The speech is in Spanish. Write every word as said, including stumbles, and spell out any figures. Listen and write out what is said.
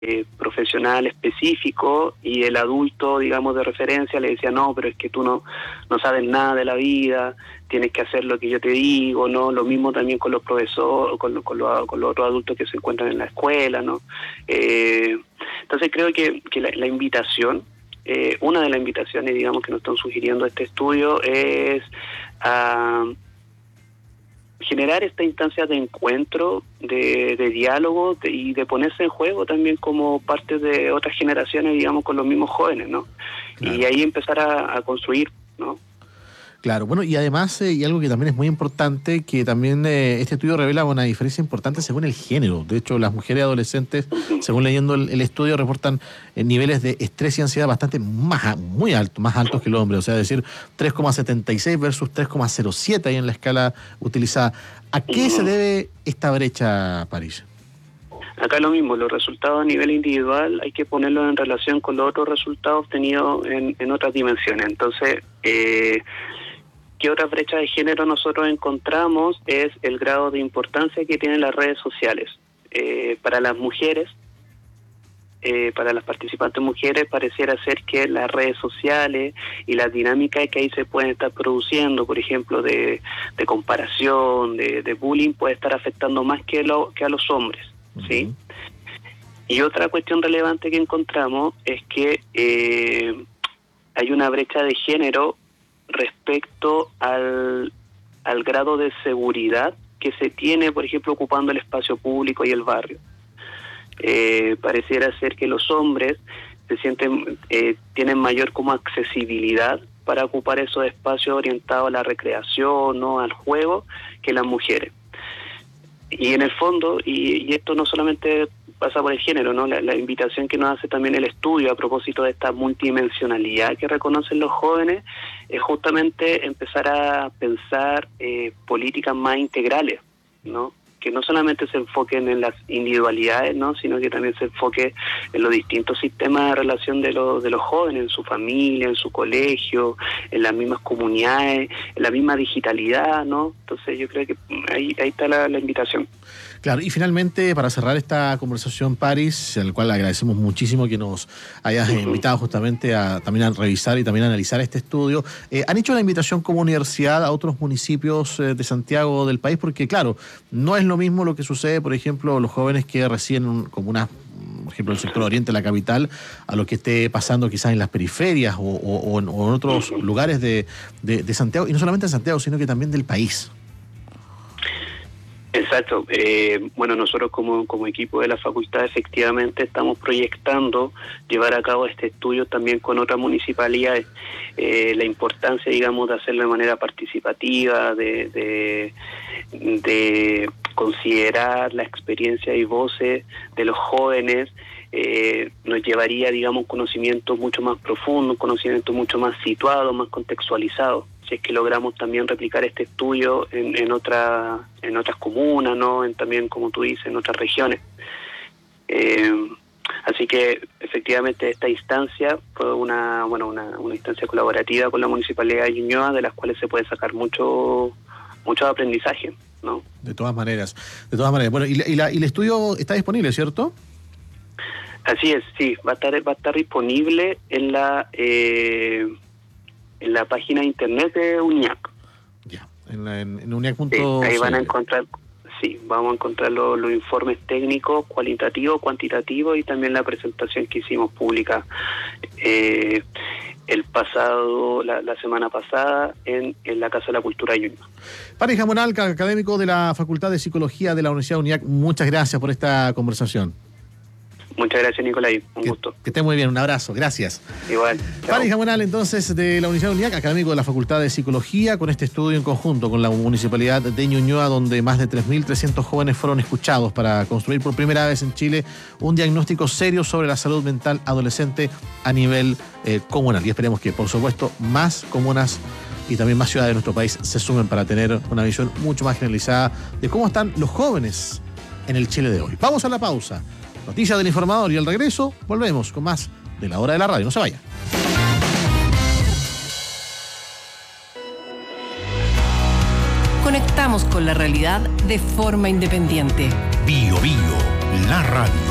eh, profesional específico y el adulto, digamos, de referencia le decía, no, pero es que tú no, no sabes nada de la vida, tienes que hacer lo que yo te digo, ¿no? Lo mismo también con los profesores, con, con, lo, con los otros adultos que se encuentran en la escuela, ¿no? Eh, entonces creo que, que la, la invitación, eh, una de las invitaciones, digamos, que nos están sugiriendo este estudio es a generar esta instancia de encuentro, de, de diálogo de, y de ponerse en juego también como parte de otras generaciones, digamos, con los mismos jóvenes, ¿no? Claro. Y ahí empezar a, a construir, ¿no? Claro, bueno, y además, eh, y algo que también es muy importante, que también eh, este estudio revela una diferencia importante según el género. De hecho, las mujeres adolescentes, uh-huh. según leyendo el, el estudio, reportan eh, niveles de estrés y ansiedad bastante más, muy altos, más altos que los hombres. O sea, es decir, tres coma setenta y seis versus tres coma cero siete ahí en la escala utilizada. ¿A qué uh-huh. se debe esta brecha, París? Acá lo mismo, los resultados a nivel individual hay que ponerlos en relación con los otros resultados obtenidos en, en otras dimensiones. Entonces, eh, ¿qué otra brecha de género nosotros encontramos? Es el grado de importancia que tienen las redes sociales. Eh, para las mujeres, eh, para las participantes mujeres, pareciera ser que las redes sociales y las dinámicas que ahí se pueden estar produciendo, por ejemplo, de, de comparación, de, de bullying, puede estar afectando más que, lo, que a los hombres, ¿sí? Uh-huh. Y otra cuestión relevante que encontramos es que eh, hay una brecha de género respecto al, al grado de seguridad que se tiene, por ejemplo, ocupando el espacio público y el barrio. Eh, pareciera ser que los hombres se sienten, eh, tienen mayor como accesibilidad para ocupar esos espacios orientados a la recreación, ¿no?, al juego, que las mujeres. Y en el fondo, y, y esto no solamente pasa por el género, ¿no? La, la invitación que nos hace también el estudio a propósito de esta multidimensionalidad que reconocen los jóvenes es justamente empezar a pensar eh, políticas más integrales, ¿no? Que no solamente se enfoquen en las individualidades, ¿no?, sino que también se enfoque en los distintos sistemas de relación de los de los jóvenes, en su familia, en su colegio, en las mismas comunidades, en la misma digitalidad, ¿no? Entonces yo creo que ahí ahí está la, la invitación. Claro, y finalmente, para cerrar esta conversación, París, al cual agradecemos muchísimo que nos hayas uh-huh. invitado justamente a también a revisar y también a analizar este estudio, eh, ¿han hecho la invitación como universidad a otros municipios eh, de Santiago del país? Porque, claro, no es lo mismo lo que sucede, por ejemplo, los jóvenes que residen como una, por ejemplo, el sector oriente de la capital, a lo que esté pasando quizás en las periferias o, o, o, en, o en otros uh-huh. lugares de, de, de Santiago, y no solamente en Santiago, sino que también del país. Exacto. Eh, bueno, nosotros como, como equipo de la facultad efectivamente estamos proyectando llevar a cabo este estudio también con otras municipalidades. Eh, la importancia, digamos, de hacerlo de manera participativa, de, de, de considerar la experiencia y voces de los jóvenes, eh, nos llevaría, digamos, un conocimiento mucho más profundo, un conocimiento mucho más situado, más contextualizado. Si es que logramos también replicar este estudio en, en otra, en otras comunas, ¿no?, en también, como tú dices, en otras regiones. Eh, así que efectivamente esta instancia fue una, bueno, una, una instancia colaborativa con la Municipalidad de Ñuñoa, de las cuales se puede sacar mucho, mucho aprendizaje, ¿no? De todas maneras, de todas maneras. Bueno, y, la, y, la, y el estudio está disponible, ¿cierto? Así es, sí, va a estar, va a estar disponible en la eh, en la página de internet de UNIAC. Ya, en, la, en, en uniac punto c l. Sí, ahí van a encontrar, sí, vamos a encontrar los, los informes técnicos, cualitativos, cuantitativos y también la presentación que hicimos pública eh, el pasado, la, la semana pasada en, en la Casa de la Cultura de Ñuñoa. París Gamonal, académico de la Facultad de Psicología de la Universidad UNIAC, muchas gracias por esta conversación. Muchas gracias, Nicolai. Un que, gusto. Que esté muy bien. Un abrazo. Gracias. Igual. París Gamonal, entonces, de la Universidad UNIAC, académico de la Facultad de Psicología, con este estudio en conjunto con la Municipalidad de Ñuñoa, donde más de tres mil trescientos jóvenes fueron escuchados para construir por primera vez en Chile un diagnóstico serio sobre la salud mental adolescente a nivel eh, comunal. Y esperemos que, por supuesto, más comunas y también más ciudades de nuestro país se sumen para tener una visión mucho más generalizada de cómo están los jóvenes en el Chile de hoy. Vamos a la pausa. Noticias del Informador y al regreso volvemos con más de La Hora de la Radio. No se vaya. Conectamos con la realidad de forma independiente. Bio Bio, la radio.